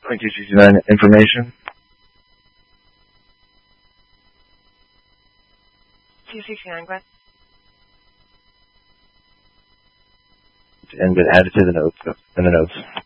2269 information. 269, go ahead. And get added to the notes. In the notes.